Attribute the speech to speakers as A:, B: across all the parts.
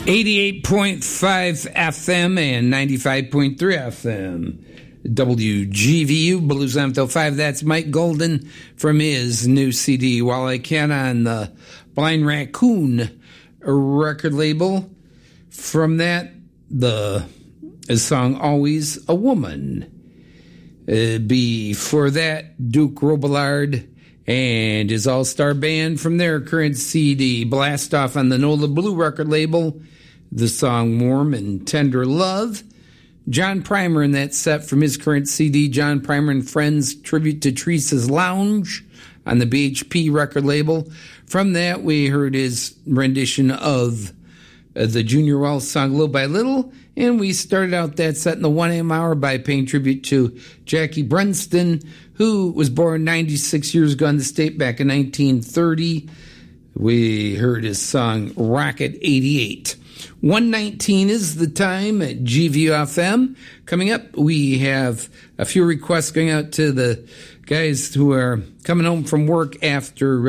A: 88.5 FM and 95.3 FM. WGVU, Blues on till 5. That's Mike Golden from his new CD, While I Can, on the Blind Raccoon record label. From that, the song Always a Woman. Before that, Duke Robillard and his all-star band from their current CD, Blast Off on the Nola Blue record label, the song Warm and Tender Love. John Primer in that set from his current CD, John Primer and Friends, Tribute to Teresa's Lounge on the BHP record label. From that, we heard his rendition of the Junior Wells song Little by Little, and we started out that set in the 1 a.m. hour by paying tribute to Jackie Brunston, who was born 96 years ago in the state back in 1930. We heard his song Rocket 88. 1:19 is the time at GVU-FM. Coming up, we have a few requests going out to the guys who are coming home from work after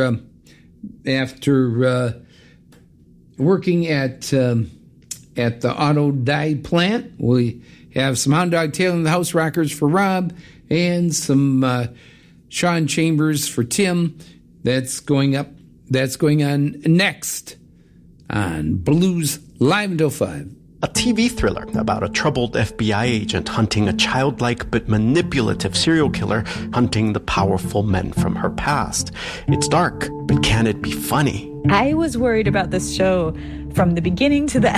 A: working at the auto dye plant. We have some Hound Dog Tail and the House Rockers for Rob, and some Sean Chambers for Tim. That's going on next on Blues Live until 5.
B: A TV thriller about a troubled FBI agent hunting a childlike but manipulative serial killer hunting the powerful men from her past. It's dark, but can it be funny?
C: I was worried about this show from the beginning to the